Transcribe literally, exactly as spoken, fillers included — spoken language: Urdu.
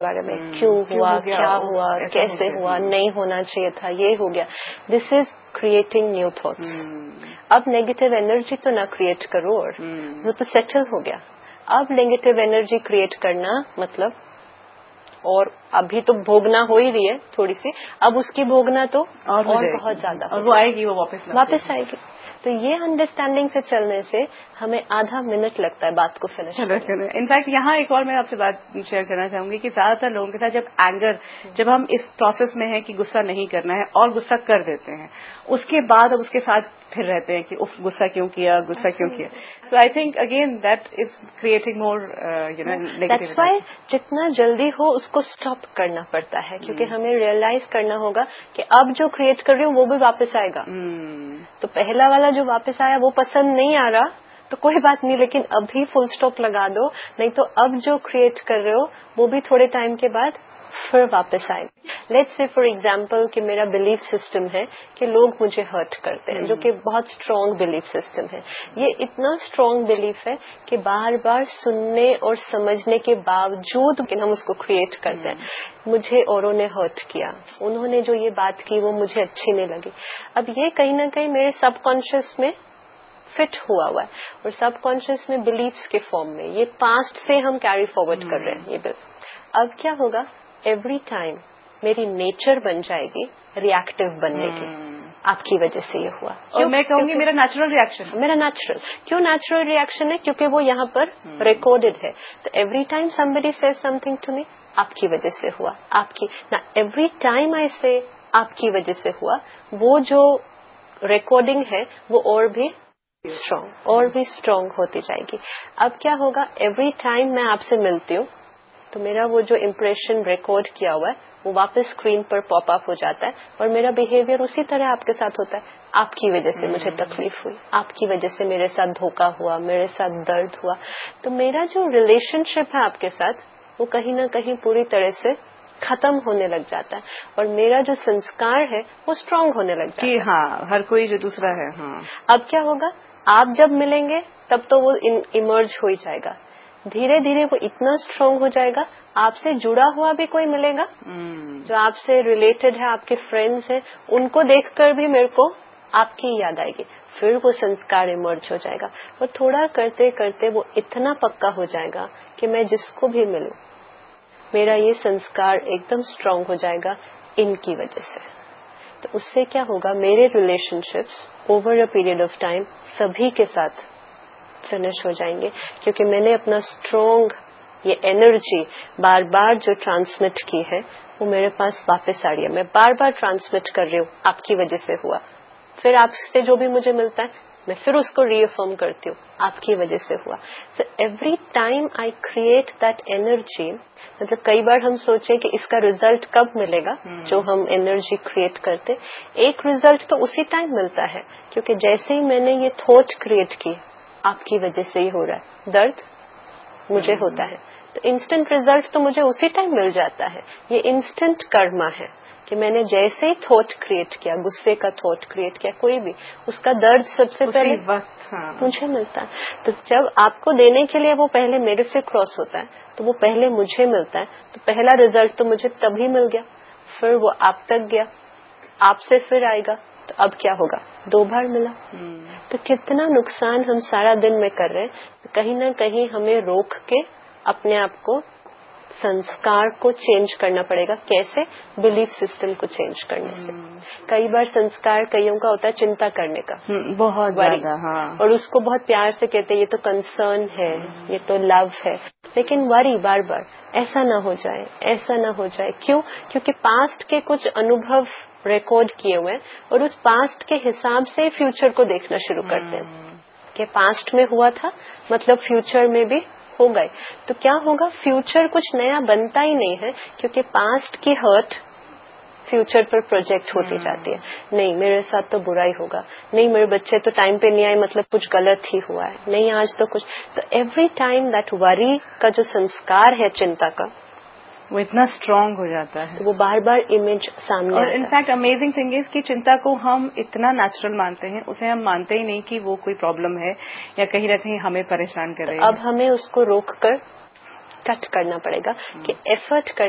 بارے میں کیوں ہوا, کیا ہوا, کیسے ہوا, نہیں ہونا چاہیے تھا, یہ ہو گیا. دس از کریٹنگ نیو تھاٹس. اب نیگیٹو انرجی تو نہ کریٹ کرو, اور وہ تو سیٹل ہو گیا. اب نیگیٹو انرجی کریٹ کرنا مطلب, اور ابھی تو بھوگنا ہو ہی رہی ہے تھوڑی سی, اب اس کی بھوگنا تو اور بہت زیادہ, اور وہ آئے گی, وہ واپس واپس آئے گی. تو یہ انڈرسٹینڈنگ سے چلنے سے ہمیں آدھا منٹ لگتا ہے بات کو فنش کرنے. انفیکٹ یہاں ایک اور میں آپ سے بات شیئر کرنا چاہوں گی کہ زیادہ تر لوگوں کے ساتھ جب اینگر, جب ہم اس پروسیس میں ہیں کہ غصہ نہیں کرنا ہے اور غصہ کر دیتے ہیں, اس کے بعد اب اس کے ساتھ پھر رہتے ہیں کہ اف غصہ کیوں کیا, غصہ کیوں کیا. سو I think again that is creating more you know negative. That's why جتنا جلدی ہو اس کو اسٹاپ کرنا پڑتا ہے, کیونکہ ہمیں ریئلائز کرنا ہوگا کہ اب جو کریٹ کر رہی ہوں وہ بھی واپس آئے گا. تو پہلا والا جو واپس آیا وہ پسند نہیں آ رہا تو کوئی بات نہیں, لیکن ابھی فل اسٹاپ لگا دو, نہیں تو اب جو کریٹ کر رہے ہو وہ بھی تھوڑے ٹائم کے بعد پھر واپس آئے. لیٹس سے فار ایگزامپل کہ میرا بلیف سسٹم ہے کہ لوگ مجھے ہرٹ کرتے ہیں, جو کہ بہت اسٹرانگ بلیف سسٹم ہے. یہ اتنا اسٹرانگ بلیف ہے کہ بار بار سننے اور سمجھنے کے باوجود ہم اس کو کریٹ کرتے ہیں. مجھے اوروں نے ہرٹ کیا, انہوں نے جو یہ بات کی وہ مجھے اچھی نہیں لگی. اب یہ کہیں نہ کہیں میرے سب کانشیس میں فٹ ہوا ہوا ہے, اور سب کانشیس میں بلیفس کے فارم میں یہ پاسٹ سے ہم کیری فارورڈ کر رہے ہیں یہ بل. اب کیا ہوگا, ایوری ٹائم میری نیچر بن جائے گی ریئیکٹو بننے کی. آپ کی وجہ سے یہ ہوا, اور میں کہوں گی میرا نیچرل ریئیکشن, میرا نیچرل کیوں نیچرل ریئیکشن ہے, کیونکہ وہ یہاں پر ریکارڈڈ ہے. تو every time somebody says something to me, آپ کی وجہ سے ہوا, آپ کی نا. ایوری ٹائم آئی سے آپ کی وجہ سے ہوا, وہ جو ریکارڈنگ ہے وہ اور بھی اسٹرانگ اور بھی اسٹرانگ ہوتی جائے گی. اب کیا ہوگا, ایوری ٹائم میں آپ سے ملتی ہوں تو میرا وہ جو امپریشن ریکارڈ کیا ہوا ہے وہ واپس اسکرین پر پاپ اپ ہو جاتا ہے, اور میرا بہیویئر اسی طرح آپ کے ساتھ ہوتا ہے. آپ کی وجہ سے مجھے تکلیف ہوئی, آپ کی وجہ سے میرے ساتھ دھوکہ ہوا, میرے ساتھ درد ہوا. تو میرا جو ریلیشن شپ ہے آپ کے ساتھ وہ کہیں نہ کہیں پوری طرح سے ختم ہونے لگ جاتا ہے, اور میرا جو سنسکار ہے وہ اسٹرانگ ہونے لگ جاتا ہے. ہاں, ہر کوئی جو دوسرا ہے. ہاں, اب کیا ہوگا, آپ جب ملیں گے تب تو وہ ایمرج ہو ہی جائے گا. دھیرے دھیرے وہ اتنا اسٹرانگ ہو جائے گا, آپ سے جڑا ہوا بھی کوئی ملے گا جو آپ سے ریلیٹڈ ہے, آپ کے فرینڈز ہیں, ان کو دیکھ کر بھی میرے کو آپ کی یاد آئے گی. پھر وہ سنسکار ایمرج ہو جائے گا, اور تھوڑا کرتے کرتے وہ اتنا پکا ہو جائے گا کہ میں جس کو بھی ملوں میرا یہ سنسکار ایک دم اسٹرانگ ہو جائے گا ان کی وجہ سے. تو اس سے کیا ہوگا, میرے relation ships over a period of time سبھی کے ساتھ فنش ہو جائیں گے, کیونکہ میں نے اپنا اسٹرانگ یہ انرجی بار بار جو ٹرانسمٹ کی ہے وہ میرے پاس واپس آ رہی ہے. میں بار بار ٹرانسمٹ کر رہی ہوں آپ کی وجہ سے ہوا, پھر آپ سے جو بھی مجھے ملتا ہے میں پھر اس کو ری افرم کرتی ہوں آپ کی وجہ سے ہوا. So every time I create that energy. مطلب کئی بار ہم سوچیں کہ اس کا ریزلٹ کب ملے گا, جو ہم انرجی کریٹ کرتے ایک ریزلٹ تو اسی ٹائم ملتا ہے, کیونکہ جیسے ہی میں نے یہ تھاٹ کریٹ کی آپ کی وجہ سے ہی ہو رہا ہے, درد مجھے ہوتا ہے, تو انسٹنٹ ریزلٹ تو مجھے اسی ٹائم مل جاتا ہے. یہ انسٹنٹ کرما ہے کہ میں نے جیسے ہی تھاٹ کریٹ کیا, غصے کا تھاٹ کریٹ کیا, کوئی بھی, اس کا درد سب سے پہلے مجھے ملتا ہے. تو جب آپ کو دینے کے لیے وہ پہلے میرے سے کراس ہوتا ہے تو وہ پہلے مجھے ملتا ہے, تو پہلا ریزلٹ تو مجھے تبھی مل گیا, پھر وہ آپ تک گیا, آپ سے پھر آئے گا, تو اب کیا ہوگا, دو بار ملا. تو کتنا نقصان ہم سارا دن میں کر رہے ہیں. کہیں نہ کہیں ہمیں روک کے اپنے آپ کو سنسکار کو چینج کرنا پڑے گا. کیسے, بلیف سسٹم کو چینج کرنے سے. کئی بار سنسکار کئیوں کا ہوتا ہے چنتا کرنے کا, بہت زیادہ, ہاں, اور اس کو بہت پیار سے کہتے ہیں یہ تو کنسرن ہے, یہ تو لو ہے, لیکن وری بار بار ایسا نہ ہو جائے, ایسا نہ ہو جائے. کیوں, کیونکہ پاسٹ کے کچھ انوبھو ریکارڈ کیے ہوئے ہیں, اور اس پاسٹ کے حساب سے فیوچر کو دیکھنا شروع کرتے ہیں کہ پاسٹ میں ہوا تھا مطلب فیوچر میں بھی ہو گئے. تو کیا ہوگا, فیوچر کچھ نیا بنتا ہی نہیں ہے, کیونکہ پاسٹ کی ہرٹ فیوچر پر پروجیکٹ ہوتی جاتی ہے. نہیں میرے ساتھ تو برا ہی ہوگا, نہیں میرے بچے تو ٹائم پہ نہیں آئے مطلب کچھ غلط ہی ہوا ہے, نہیں آج تو کچھ. تو ایوری ٹائم دیٹ وری کا جو سنسکار ہے چنتا کا وہ اتنا اسٹرانگ ہو جاتا ہے, وہ بار بار امیج سامنے. اور انفیکٹ امیزنگ تھنگ از کہ چنتا کو ہم اتنا نیچرل مانتے ہیں, اسے ہم مانتے ہی نہیں کہ وہ کوئی پرابلم ہے یا کہیں نہ کہیں ہمیں پریشان کر رہی ہے. اب ہمیں اس کو روک کر کٹ کرنا پڑے گا کہ ایفرٹ کرنا